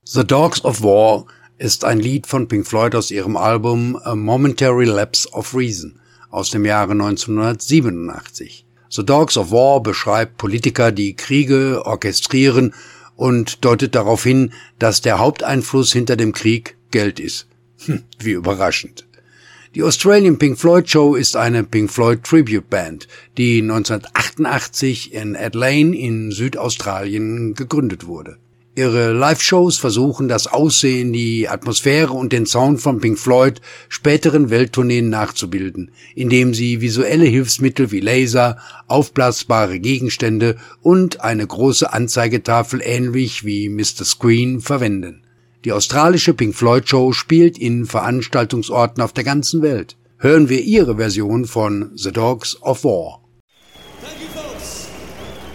The Dogs of War ist ein Lied von Pink Floyd aus ihrem Album A Momentary Lapse of Reason aus dem Jahre 1987. The Dogs of War beschreibt Politiker, die Kriege orchestrieren und deutet darauf hin, dass der Haupteinfluss hinter dem Krieg Geld ist. Wie überraschend. Die Australian Pink Floyd Show ist eine Pink Floyd Tribute Band, die 1988 in Adelaide in Südaustralien gegründet wurde. Ihre Live-Shows versuchen, das Aussehen, die Atmosphäre und den Sound von Pink Floyd späteren Welttourneen nachzubilden, indem sie visuelle Hilfsmittel wie Laser, aufblasbare Gegenstände und eine große Anzeigetafel ähnlich wie Mr. Screen verwenden. Die australische Pink Floyd Show spielt in Veranstaltungsorten auf der ganzen Welt. Hören wir ihre Version von The Dogs of War.